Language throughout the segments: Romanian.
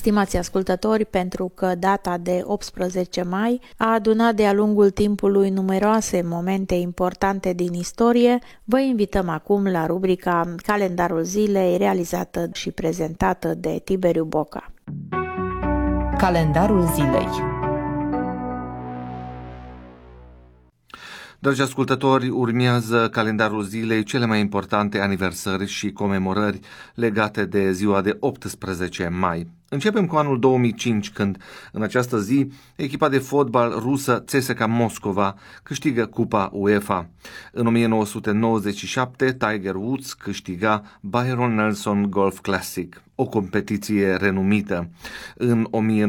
Stimați ascultători, pentru că data de 18 mai a adunat de-a lungul timpului numeroase momente importante din istorie, vă invităm acum la rubrica Calendarul Zilei, realizată și prezentată de Tiberiu Boca. Calendarul Zilei. Dragi ascultători, urmează calendarul zilei cele mai importante aniversări și comemorări legate de ziua de 18 mai. Începem cu anul 2005, când, în această zi, echipa de fotbal rusă CSKA Moscova câștigă Cupa UEFA. În 1997, Tiger Woods câștiga Byron Nelson Golf Classic, o competiție renumită. În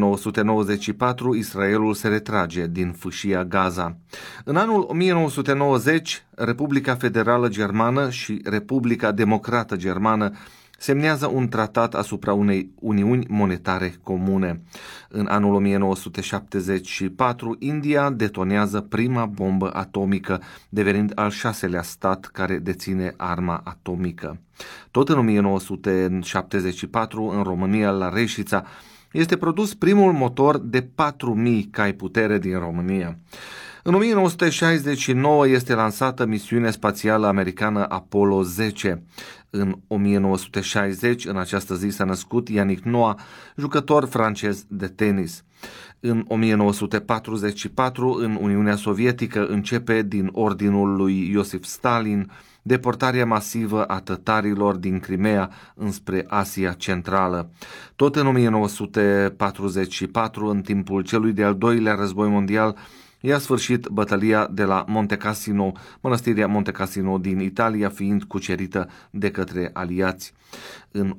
1994, Israelul se retrage din fâșia Gaza. În anul 1990, Republica Federală Germană și Republica Democrată Germană semnează un tratat asupra unei uniuni monetare comune. În anul 1974, India detonează prima bombă atomică, devenind al 6-lea stat care deține arma atomică. Tot în 1974, în România, la Reșița, este produs primul motor de 4.000 cai putere din România. În 1969 este lansată misiunea spațială americană Apollo 10. În 1960, în această zi, s-a născut Yannick Noah, jucător francez de tenis. În 1944, în Uniunea Sovietică, începe din ordinul lui Iosif Stalin deportarea masivă a tătarilor din Crimea înspre Asia Centrală. Tot în 1944, în timpul celui de-al doilea război mondial, i-a sfârșit bătălia de la Monte Cassino, mănăstirea Monte Cassino din Italia fiind cucerită de către aliați. În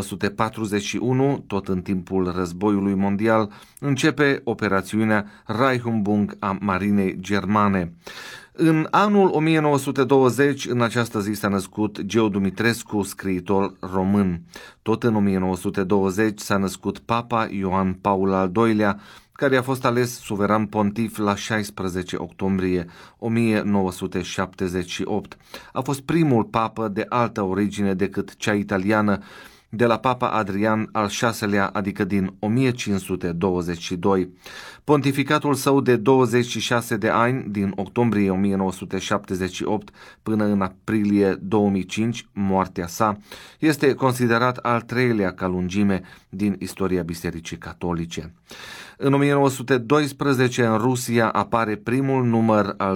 1941, tot în timpul războiului mondial, începe operațiunea Reichsübung a marinei germane. În anul 1920, în această zi s-a născut Geo Dumitrescu, scriitor român. Tot în 1920 s-a născut Papa Ioan Paul al II-lea, care a fost ales suveran pontif la 16 octombrie 1978. A fost primul papă de altă origine decât cea italiană, de la Papa Adrian al VI-lea, adică din 1522. Pontificatul său de 26 de ani, din octombrie 1978 până în aprilie 2005, moartea sa, este considerat al treilea ca lungime din istoria Bisericii Catolice. În 1912, în Rusia, apare primul număr al